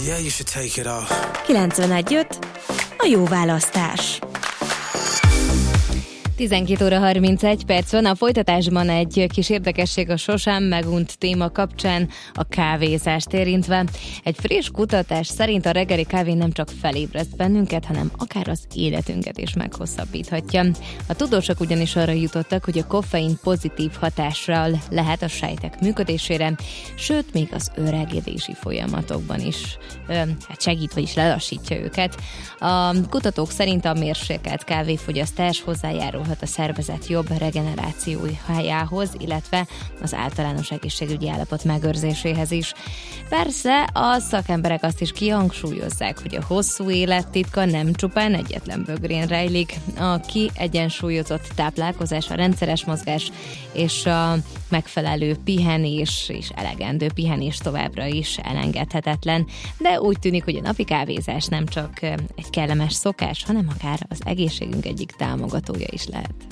yeah, you should take it off. 91.5 a jó választás. 12 óra 31 perc van, a folytatásban egy kis érdekesség a sosem megunt téma kapcsán, a kávézást érintve. Egy friss kutatás szerint a reggeli kávé nem csak felébreszt bennünket, hanem akár az életünket is meghosszabbíthatja. A tudósok ugyanis arra jutottak, hogy a koffein pozitív hatással lehet a sejtek működésére, sőt, még az öregedési folyamatokban is segít, vagyis lelassítja őket. A kutatók szerint a mérsékelt kávéfogyasztás hozzájárulhat a szervezet jobb regenerációjához, illetve az általános egészségügyi állapot megőrzéséhez is. Persze a szakemberek azt is kihangsúlyozzák, hogy a hosszú élet titka nem csupán egyetlen bögrén rejlik. A kiegyensúlyozott táplálkozás, a rendszeres mozgás és a megfelelő pihenés és elegendő pihenés továbbra is elengedhetetlen. De úgy tűnik, hogy a napi kávézás nem csak egy kellemes szokás, hanem akár az egészségünk egyik támogatója is lehet.